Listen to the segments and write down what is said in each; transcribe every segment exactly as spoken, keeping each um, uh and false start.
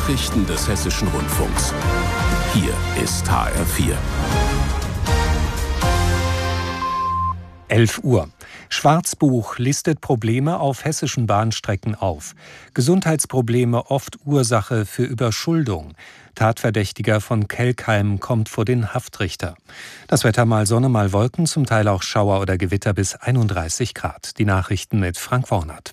Nachrichten des Hessischen Rundfunks. Hier ist H R vier. elf Uhr. Schwarzbuch listet Probleme auf hessischen Bahnstrecken auf. Gesundheitsprobleme oft Ursache für Überschuldung. Tatverdächtiger von Kelkheim kommt vor den Haftrichter. Das Wetter mal Sonne, mal Wolken, zum Teil auch Schauer oder Gewitter bis einunddreißig Grad. Die Nachrichten mit Frank Wornert.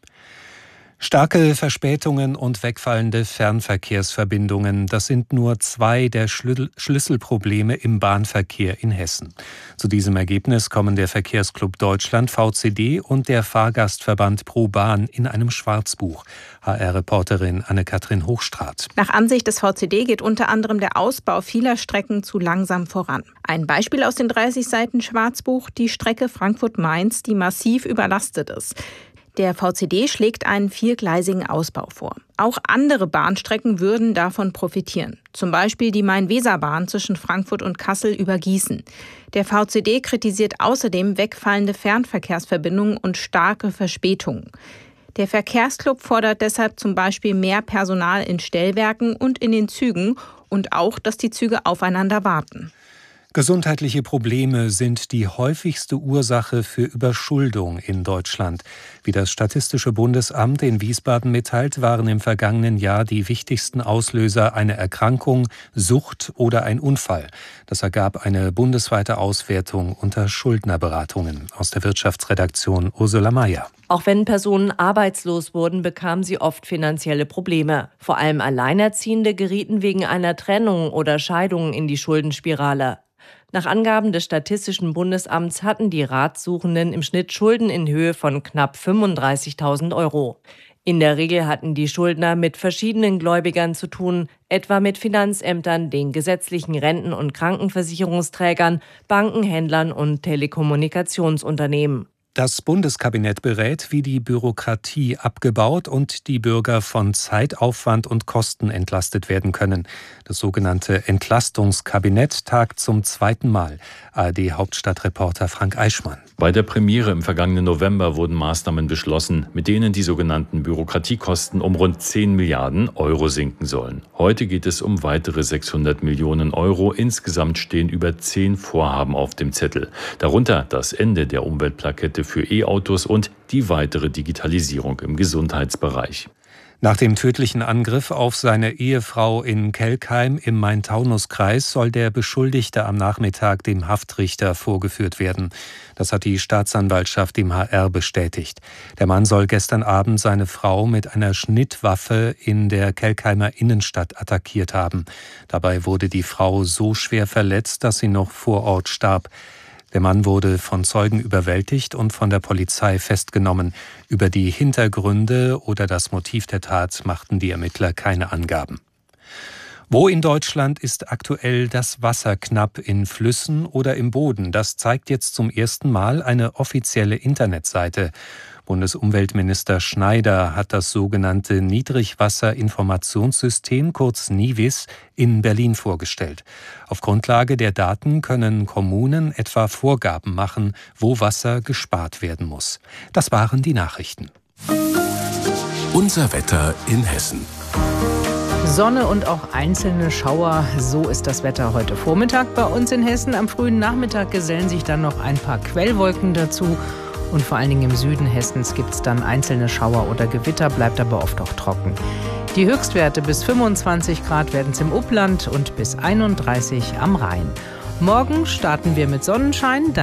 Starke Verspätungen und wegfallende Fernverkehrsverbindungen, das sind nur zwei der Schlüsselprobleme im Bahnverkehr in Hessen. Zu diesem Ergebnis kommen der Verkehrsclub Deutschland V C D und der Fahrgastverband ProBahn in einem Schwarzbuch. H R-Reporterin Anne-Kathrin Hochstraat. Nach Ansicht des V C D geht unter anderem der Ausbau vieler Strecken zu langsam voran. Ein Beispiel aus den dreißig Seiten Schwarzbuch, die Strecke Frankfurt-Mainz, die massiv überlastet ist. Der V C D schlägt einen viergleisigen Ausbau vor. Auch andere Bahnstrecken würden davon profitieren. Zum Beispiel die Main-Weser-Bahn zwischen Frankfurt und Kassel über Gießen. Der V C D kritisiert außerdem wegfallende Fernverkehrsverbindungen und starke Verspätungen. Der Verkehrsclub fordert deshalb zum Beispiel mehr Personal in Stellwerken und in den Zügen und auch, dass die Züge aufeinander warten. Gesundheitliche Probleme sind die häufigste Ursache für Überschuldung in Deutschland. Wie das Statistische Bundesamt in Wiesbaden mitteilt, waren im vergangenen Jahr die wichtigsten Auslöser eine Erkrankung, Sucht oder ein Unfall. Das ergab eine bundesweite Auswertung unter Schuldnerberatungen. Aus der Wirtschaftsredaktion Ursula Mayer. Auch wenn Personen arbeitslos wurden, bekamen sie oft finanzielle Probleme. Vor allem Alleinerziehende gerieten wegen einer Trennung oder Scheidung in die Schuldenspirale. Nach Angaben des Statistischen Bundesamts hatten die Ratsuchenden im Schnitt Schulden in Höhe von knapp fünfunddreißigtausend Euro. In der Regel hatten die Schuldner mit verschiedenen Gläubigern zu tun, etwa mit Finanzämtern, den gesetzlichen Renten- und Krankenversicherungsträgern, Banken, Händlern und Telekommunikationsunternehmen. Das Bundeskabinett berät, wie die Bürokratie abgebaut und die Bürger von Zeitaufwand und Kosten entlastet werden können. Das sogenannte Entlastungskabinett tagt zum zweiten Mal. A R D-Hauptstadtreporter Frank Eichmann. Bei der Premiere im vergangenen November wurden Maßnahmen beschlossen, mit denen die sogenannten Bürokratiekosten um rund zehn Milliarden Euro sinken sollen. Heute geht es um weitere sechshundert Millionen Euro. Insgesamt stehen über zehn Vorhaben auf dem Zettel. Darunter das Ende der Umweltplakette für E-Autos und die weitere Digitalisierung im Gesundheitsbereich. Nach dem tödlichen Angriff auf seine Ehefrau in Kelkheim im Main-Taunus-Kreis soll der Beschuldigte am Nachmittag dem Haftrichter vorgeführt werden. Das hat die Staatsanwaltschaft dem H R bestätigt. Der Mann soll gestern Abend seine Frau mit einer Schnittwaffe in der Kelkheimer Innenstadt attackiert haben. Dabei wurde die Frau so schwer verletzt, dass sie noch vor Ort starb. Der Mann wurde von Zeugen überwältigt und von der Polizei festgenommen. Über die Hintergründe oder das Motiv der Tat machten die Ermittler keine Angaben. Wo in Deutschland ist aktuell das Wasser knapp, in Flüssen oder im Boden? Das zeigt jetzt zum ersten Mal eine offizielle Internetseite. Bundesumweltminister Schneider hat das sogenannte Niedrigwasserinformationssystem, kurz NIWIS, in Berlin vorgestellt. Auf Grundlage der Daten können Kommunen etwa Vorgaben machen, wo Wasser gespart werden muss. Das waren die Nachrichten. Unser Wetter in Hessen. Sonne und auch einzelne Schauer, so ist das Wetter heute Vormittag bei uns in Hessen. Am frühen Nachmittag gesellen sich dann noch ein paar Quellwolken dazu. Und vor allen Dingen im Süden Hessens gibt es dann einzelne Schauer oder Gewitter, bleibt aber oft auch trocken. Die Höchstwerte bis fünfundzwanzig Grad werden es im Upland und bis einunddreißig am Rhein. Morgen starten wir mit Sonnenschein, dann